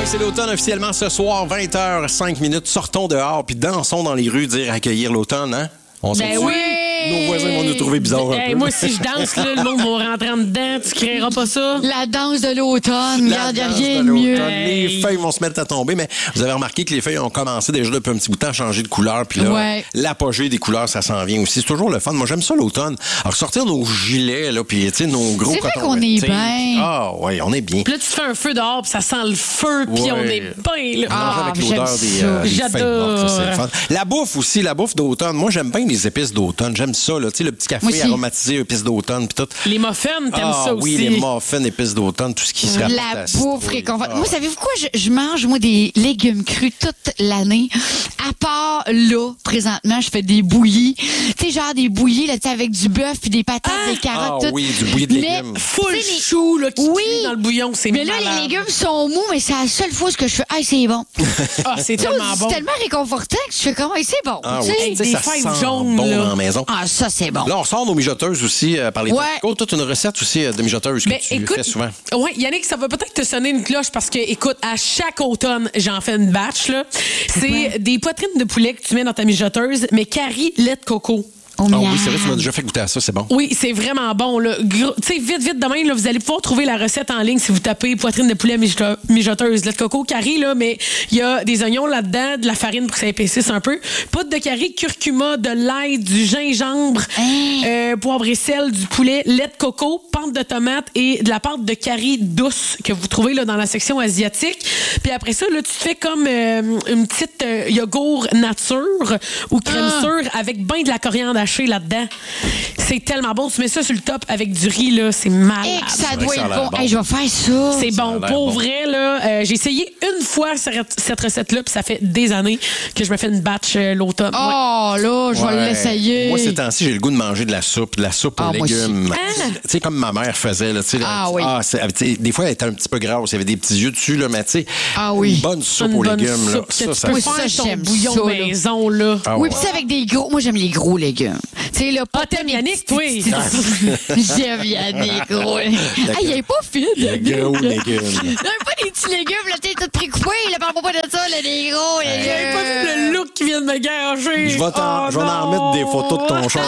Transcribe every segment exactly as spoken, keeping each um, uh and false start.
c'est l'automne officiellement ce soir, vingt heures cinq minutes. Sortons dehors puis dansons dans les rues, dire accueillir l'automne, hein? On Ben s'en oui! Nos voisins vont nous trouver bizarres un Hey, peu. moi, si je danse, là, le monde va rentrer en dedans. Tu créeras pas ça? La danse de l'automne, La regarde, y a danse rien de de mieux. l'automne. Hey. Les feuilles vont se mettre à tomber, mais vous avez remarqué que les feuilles ont commencé déjà depuis un petit bout de temps à changer de couleur. Puis là, Ouais. l'apogée des couleurs, ça s'en vient aussi. C'est toujours le fun. Moi, j'aime ça l'automne. Alors, sortir nos gilets, là, puis tu sais, nos gros C'est vrai cotons qu'on est vêtés. bien. Ah, oui, on est bien. Puis là, tu te fais un feu dehors, puis ça sent le feu, puis Ouais. on est bien, là. Manger Ah, avec l'odeur j'aime des, ça. euh, des feuilles J'adore. mortes, ça, c'est le fun. La bouffe aussi, la bouffe d'automne. Moi, j'aime bien les épices d'automne. J'aime ça, là. Tu sais, le petit Moi café aussi. aromatisé, épices d'automne, puis tout. Les muffins, t'aimes Ah ça oui, aussi? les muffins, épices d'automne, tout ce qui se rapporte La à bouffe citrouille. réconfortante. Ah. Moi, savez-vous quoi? Je, je mange, moi, des légumes crus toute l'année. À part là, présentement, je fais des bouillies. Tu sais, genre des bouillies, là, tu sais, avec du bœuf puis des patates, Ah! des carottes, Ah tout. oui, du bouilli de Mais- légumes. Full Tu sais, les- chou, là, qui Oui. cuit dans le bouillon, c'est Mais là, malade. les légumes sont mous, mais c'est la seule fois que je fais, ah, c'est bon. Ah, c'est Tu sais, tellement c'est bon. tellement réconfortant que je fais comme, ah, c'est bon. Ah tu oui, sais. tu sais, des ça fèves sent jaunes, bon là. dans la maison. Ah, ça, c'est bon. Là, on sort nos mijoteuses aussi euh, par les Ouais. Texaco. Toute une recette aussi euh, de mijoteuses que Ben, tu écoute, fais souvent. ouais, Yannick, ça va peut-être te sonner une cloche parce que, écoute, à chaque automne, j'en fais une batch, là. C'est des poitrines de poulet que tu mets dans ta mijoteuse, mais curry, lait de coco. Oh, Ah oui, miam. c'est vrai, tu m'as déjà fait goûter à ça, c'est bon. Oui, c'est vraiment bon. là. Gros- Tu sais, vite, vite, demain, là, vous allez pouvoir trouver la recette en ligne si vous tapez poitrine de poulet mijote- mijoteuse, lait de coco, curry, là, mais il y a des oignons là-dedans, de la farine pour que ça épaississe un peu, poudre de curry, curcuma, de l'ail, du gingembre, Hein? euh, poivre et sel, du poulet, lait de coco, pâte de tomate et de la pâte de curry douce que vous trouvez là, dans la section asiatique. Puis après ça, là, tu te fais comme euh, une petite euh, yogourt nature ou crème Ah. sûre avec ben de la coriandre hachée là-dedans. C'est tellement bon. Tu mets ça sur le top avec du riz, là. C'est malade. Eh, que ça vrai doit que ça a être l'air bon. bon. Hey, je vais faire ça. C'est Ça a bon. l'air Pour bon. vrai, là, euh, j'ai essayé une fois cette cette recette-là, puis ça fait des années que je me fais une batch euh, l'automne. Ouais. Oh, là, je vais Ouais. l'essayer. Moi, ces temps-ci, j'ai le goût de manger de la soupe, de la soupe Ah, aux moi aussi. légumes. Ah. Tu sais, comme ma mère faisait. Là, tu sais, là, Ah oui. c'est- tu sais, des fois, elle était un petit peu grasse. Il y avait des petits yeux dessus, là, mais tu sais, Ah oui. une bonne soupe Une aux bonne légumes. Là, soupe que ça, tu ça, peux ça, faire ton j'aime bouillon ça, là. Ah maison, là. Oui, ouais. puis c'est avec des gros. Moi, j'aime les gros légumes. Tu sais, là, pas Ah, t'aimes les Yannick, petits- toi? J'aime Yannick, gros. Hey, il est pas fine, Les Yannick. gros légumes. Non, pas des petits légumes, là, tu sais, tout précoupés. Là, parle pas de ça, là, des gros légumes. J'avais pas vu le look qui vient de me gâcher. Je vais, t'en- Oh, je vais en non. mettre des photos de ton char.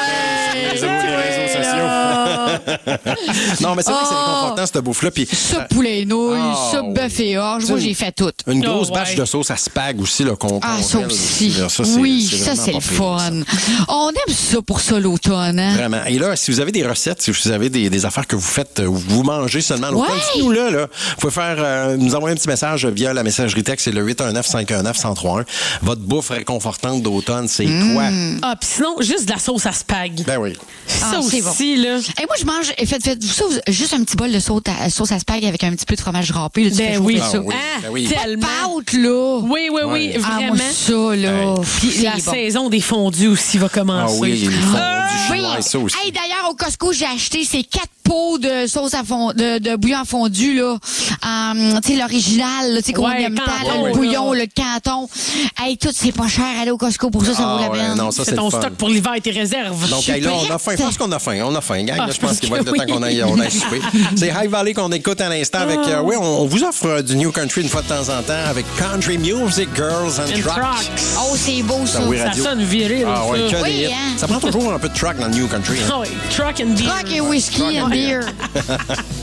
Ah, sur les réseaux- les réseaux sociaux. Non, mais c'est vrai que c'est Oh. réconfortant, cette bouffe-là. Puis, Soupe poulet et nouilles, Ah, soupe bœuf et orge. Moi, Tu sais, j'ai fait tout. une grosse Oh, batch ouais. de sauce à spag aussi, là, qu'on Ah, qu'on ça gèle aussi. là. Ça, Oui, c'est ça, vraiment c'est pas le pire, ça. fun. On aime ça pour ça, l'automne, hein? Vraiment. Et là, si vous avez des recettes, si vous avez des, des affaires que vous faites, euh, vous mangez seulement à l'automne, Ouais. dites-nous là, là. Vous pouvez faire, euh, nous envoyer un petit message via la messagerie texte, c'est le huit un neuf, cinq un neuf, un zéro trois un. Votre bouffe réconfortante d'automne, c'est quoi? Ah, puis sinon, juste de la sauce à spag. Ben oui. Ça Ah, c'est aussi, là. Et moi, je mange, faites, faites ça, vous- juste un petit bol de sauce à, sauce à spag avec un petit peu de fromage râpé. Là, tu fais Ben chauffer oui. ça. Ah oui. Ah, Ben oui. tellement. Pâte, là. Oui, oui, oui, Ouais. Ah, vraiment. moi, ça, là. Puis c'est la bon. saison des fondus aussi va Ah commencer. oui, les fondus Oui. chinois, ça aussi. Hey, d'ailleurs, au Costco, j'ai acheté ces quatre pots de sauce à fond, de, de bouillon à fondu, là. Euh, tu sais, l'original, là, tu sais, qu'on Ouais, aime tant, Canton, là, le là. bouillon, le canton. Hey, tout, c'est pas cher, aller au Costco pour ça, ça Ah vaut la ouais, peine. non, ça, C'est c'est ton le fun. stock pour l'hiver et tes réserves. Donc, hey, là, on a faim. Je pense qu'on a faim. On a faim, gang. Ah, Là, je je pense pense qu'il va être que le temps oui. qu'on aille, on aille souper. C'est High Valley qu'on écoute à l'instant avec. euh, oui, on, on vous offre euh, du New Country une fois de temps en temps avec Country Music, Girls and Une Trucks. truck. Oh, c'est beau, ça. Ah oui, Ça radio. sonne viril, Ah ouais, ça. que des Oui, hits. hein. Ça prend toujours un peu de truck dans le New Country. hein. Ah oui, truck and beer. Rock et whisky and beer.